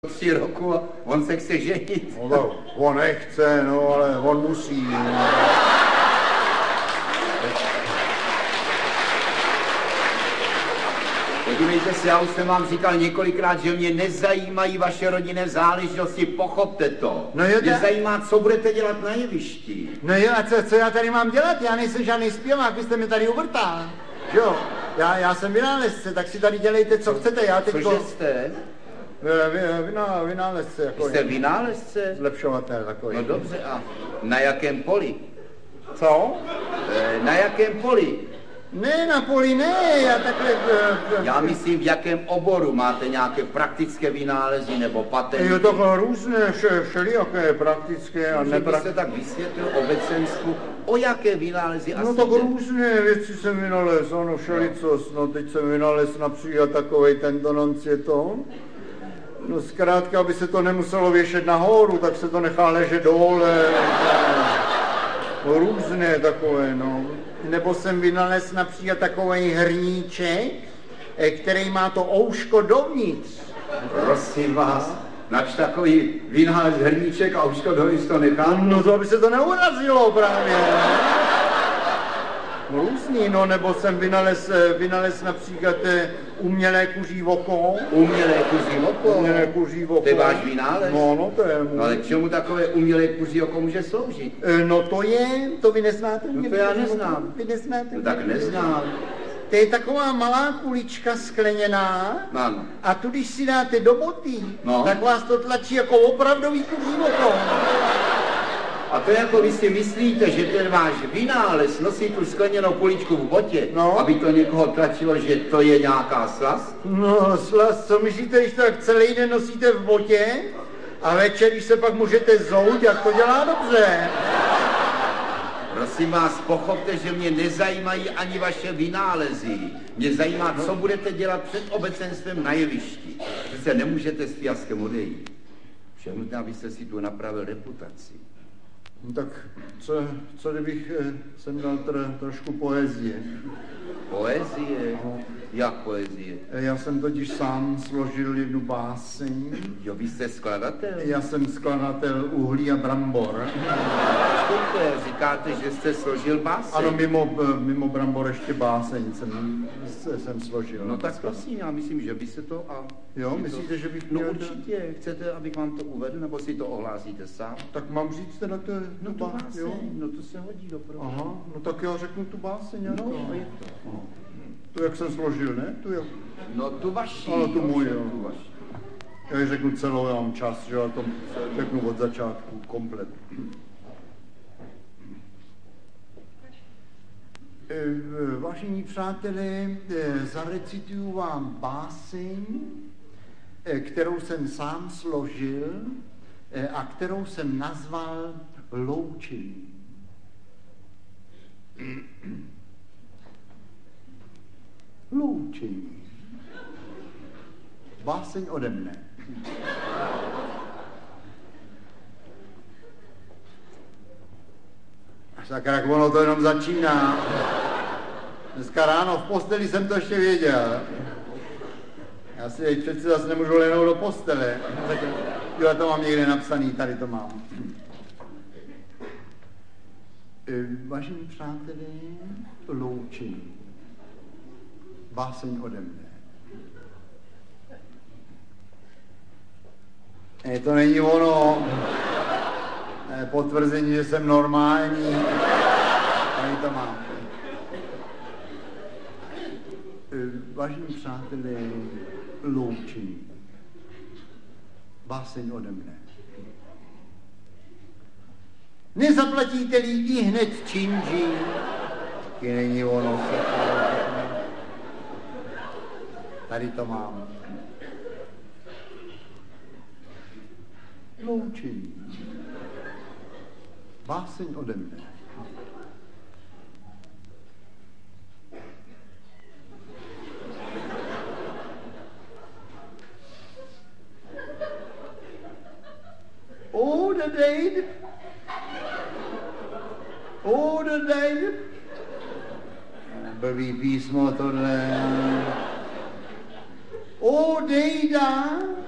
3 roku a on se chce ženit. No tak on nechce, no ale on musí. Podívejte se, já už jsem vám říkal několikrát, že mě nezajímají vaše rodinné záležitosti, pochopte to. No jo, mě zajímá, co budete dělat na jevišti. No jo, a co já tady mám dělat? Já nejsem žádný zpěvák, vy jste mi tady uvrtal. Jo, já jsem vynálezce, tak si tady dělejte, co chcete. Já teďko... Cože jste? Vynálezce. Jako jste vynálezce? Zlepšovatel takový. No dobře, a na jakém poli? Co? Na jakém poli? Ne, na poli ne, já takhle... Já myslím, v jakém oboru máte nějaké praktické vynálezy nebo patenty? Jo, takhle různé, všelijaké praktické a nepraktické. Byste tak vysvětlil obecenstvu, o jaké vynálezy asi no tak různé věci jsem vynalez, ano, všelicos, no teď jsem vynalez například takovej tento noncieton. No zkrátka, aby se to nemuselo věšet nahoru, tak se to nechá ležet dole. No, různé takové, no. Nebo jsem vynalez například takový hrníček, který má to ouško dovnitř. Prosím vás, nač takový vynález hrníček a ouško dovnitř to nechá? No to, aby se to neurazilo právě. Různý, no, nebo jsem vynalez například umělé kuří oko. Umělé kuří oko? Umělé kuří oko. To je váš vynález? No, to je můj. No, ale k čemu takové umělé kuří oko může sloužit? No to vy neznáte? No to já neznám. Vy neznáte? No tak neznám. To je taková malá kulička skleněná. Ano. A tu, když si dáte do boty, no, tak vás to tlačí jako opravdový kuří oko. A to jako vy si myslíte, že ten váš vynález nosí tu skleněnou kuličku v botě, no, aby to někoho tlačilo, že to je nějaká slast? No slast, co myslíte, když to tak celý den nosíte v botě a večer, když se pak můžete zout, jak to dělá dobře? Prosím vás, pochopte, že mě nezajímají ani vaše vynálezy. Mě zajímá, co budete dělat před obecenstvem na jevišti. Přece nemůžete s fiaskem odejít. Všem nutné, abyste si tu napravil reputaci. No tak co kdybych sem dal trošku poezie? Poezie? Jak poezie? Já jsem totiž sám složil jednu báseň. Jo, vy jste skladatel? Já jsem skladatel Uhlí a brambor. Počkejte, říkáte, že jste složil báseň? Ano, mimo brambor ještě báseň jsem složil. No tak prosím, já myslím, že by se to a... Jo, myslíte, že bych měl... No určitě, chcete, abych vám to uvedl, nebo si to ohlásíte sám? Tak mám říct teda to... No tu báseň, jo? No to se hodí doprava. Aha, no tak já řeknu tu báseň. No, je to. Aha. Tu, jak jsem složil, ne? Tu jak... No tu vaši. Ale tu můj, jo. Tu vaši. Já ji řeknu celou, já mám čas, že já to řeknu od začátku, komplet. Vážení přátelé, zarecituju vám báseň, kterou jsem sám složil a kterou jsem nazval Loučení. Loučení. Báseň ode mne. Sakra, ono to jenom začíná. Dneska ráno v posteli jsem to ještě věděl. Já si teď přeci zase nemůžu lehnout do postele. Jo, já to mám někde napsaný, tady to mám. Vážení přátelé, loučení. Báseň ode mne. To není ono. Potvrzení, že jsem normální. Tady to mám. Vážení přátelé, loučení. Báseň ode mne. Nezaplatíte-li i hned činži, taky není ono. Tady to mám. Loučení. Báseň ode mne. Oh, the day. Oh, the day. Blbý písmo tohle. Oh, dejda.